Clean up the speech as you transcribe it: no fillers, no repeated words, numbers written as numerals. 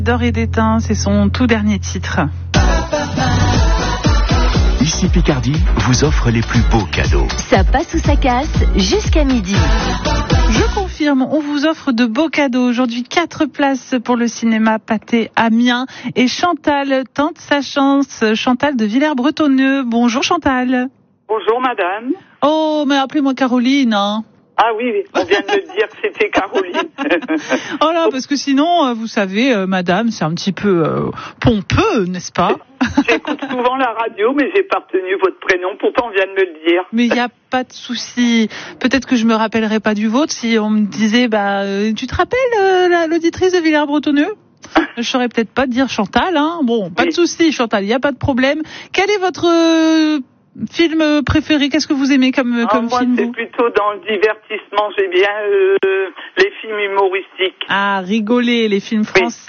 D'or et d'étain, c'est son tout dernier titre. Ici Picardie vous offre les plus beaux cadeaux. Ça passe ou ça casse jusqu'à midi. Je confirme, on vous offre de beaux cadeaux. Aujourd'hui, 4 places pour le cinéma Pathé Amiens. Et Chantal tente sa chance. Chantal de Villers-Bretonneux. Bonjour Chantal. Bonjour madame. Oh, mais appelez-moi Caroline, hein. Ah oui, on vient de me dire que c'était Caroline. Oh là, parce que sinon, vous savez, madame, c'est un petit peu pompeux, n'est-ce pas? J'écoute souvent la radio, mais j'ai pas retenu votre prénom, pourtant on vient de me le dire. Mais il n'y a pas de souci. Peut-être que je me rappellerai pas du vôtre si on me disait, tu te rappelles l'auditrice de Villers-Bretonneux? Je saurais peut-être pas te dire Chantal, hein. Bon, pas de souci, Chantal, il n'y a pas de problème. Quel est votre film préféré? Qu'est-ce que vous aimez comme film? Moi, c'est plutôt dans le divertissement. J'ai bien les films humoristiques. Ah, rigoler, les films français.